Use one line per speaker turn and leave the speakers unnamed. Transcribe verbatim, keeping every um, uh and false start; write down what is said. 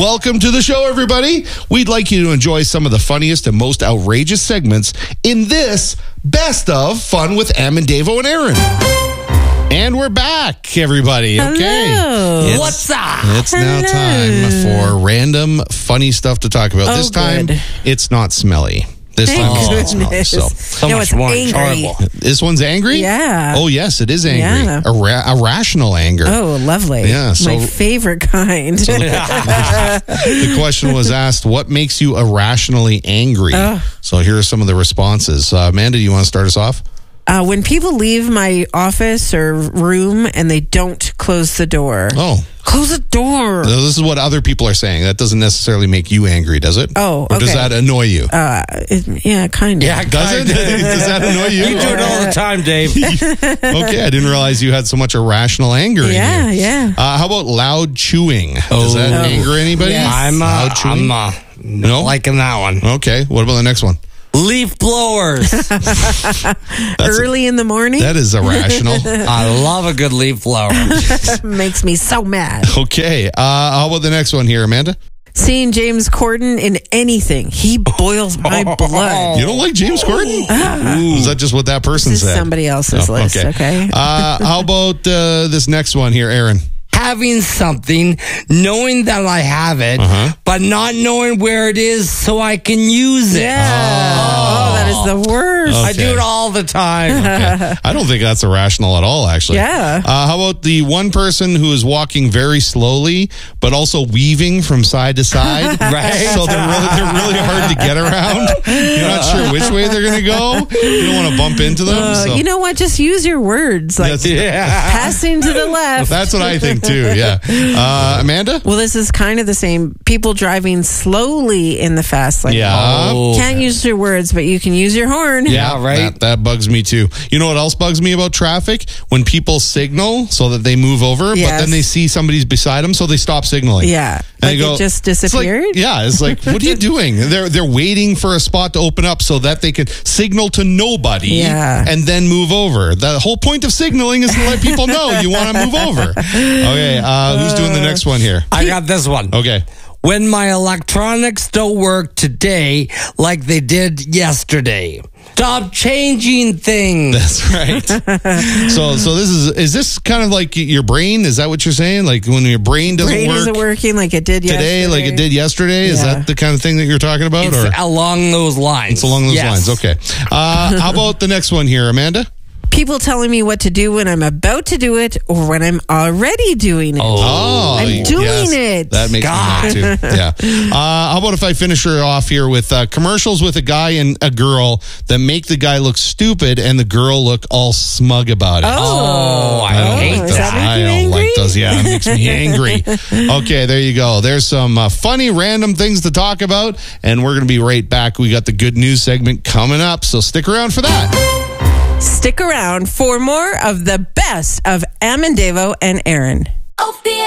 Welcome to the show, everybody. We'd like you to enjoy some of the funniest and most outrageous segments in this Best of Fun with Am and Davo and Aaron. And we're back, everybody. Okay.
Hello.
It's,
What's up?
It's now time for random funny stuff to talk about.
Oh,
this time,
good.
it's not smelly. This
Thank
time it's not
goodness.
smelly. So,
So no,
much
it's
more
angry.
enjoyable.
this one's angry?
Yeah.
Oh, yes, it is angry.
Yeah.
Irra- irrational anger.
Oh, lovely.
Yeah, so-
My favorite kind.
The question was asked, what makes you irrationally angry?
Oh.
So here are some of the responses. Uh, Amanda, do you want to start us off?
uh, when people leave my office or room and they don't close the door.
Oh.
Close the door.
So this is what other people are saying. That doesn't necessarily make you angry, does it?
Oh,
Or does
okay.
that annoy you?
Uh, it, yeah, kind of.
Yeah,
does it? Does that annoy you?
You do it all the time, Dave.
Okay, I didn't realize you had so much irrational anger
Yeah,
in you.
yeah.
Uh, how about loud chewing? Does that
Oh.
anger anybody?
Yes.
I'm, uh,
Loud chewing?
I'm uh,
No?
liking that one.
Okay, what about the next one?
Leaf blowers.
Early in the morning
That is irrational.
I love a good leaf blower.
makes me so mad.
Okay, uh, how about the next one here, Amanda?
Seeing James Corden in anything, he boils my blood.
You don't like James Corden? Is that just what that person
This is
said?
somebody else's
Oh,
list, okay?
Uh, how about uh, this next one here, Aaron?
Having something, knowing that I have it,
Uh-huh.
but not knowing where it is so I can use it.
Yeah. Oh, that is the worst.
I
Okay.
do it all the time.
Okay. I don't think that's irrational at all, actually.
Yeah.
Uh, how about the one person who is walking very slowly, but also weaving from side to side?
Right.
So they're really, they're really hard to get around. You're not sure which way they're going to go. You don't want to bump into them.
Uh,
so.
You know what? Just use your words. Like
That's,
Yeah.
passing to the left.
that's what I think, too. Yeah. Uh, Amanda?
Well, this is kind of the same. People driving slowly in the fast lane.
Yeah.
Oh.
Can't use your words, but you can use your horn.
Yeah, right.
That, that bugs me too. You know what else bugs me about traffic? When people signal so that they move over, but
Yes.
then they see somebody's beside them, so they stop signaling.
Yeah.
And
Like
they go-
it just
It's like-
disappeared.
yeah, it's like, what are you doing? They're they're waiting for a spot to open up so that they can signal to nobody
Yeah.
and then move over. The whole point of signaling is to let people know you want to move over. Okay, uh, who's doing the next one here?
I got this one.
Okay.
When my electronics don't work today like they did yesterday. Stop changing things.
That's right. so so this is is this kind of like your brain? Is that what you're saying? Like when your brain doesn't
Brain
work
isn't working like it did
today,
yesterday.
like it did yesterday? Is
Yeah.
that the kind of thing that you're talking about?
It's
or
along those lines.
it's along those
Yes.
lines. Okay. Uh, how about the next one here, Amanda?
People telling me what to do when I'm about to do it or when I'm already doing it.
Oh,
I'm doing
yes.
it.
That makes
God.
me mad too. Yeah. Uh, how about if I finish her off here with uh, commercials with a guy and a girl that make the guy look stupid and the girl look all smug about it.
Oh, I
I don't
hate
like
does
that.
that make
I
you
don't
angry?
like those. Yeah, it makes me angry. Okay, there you go. There's some uh, funny, random things to talk about, and we're going to be right back. We got the good news segment coming up, so stick around for that.
Stick around for more of the best of Am and Davo and Aaron.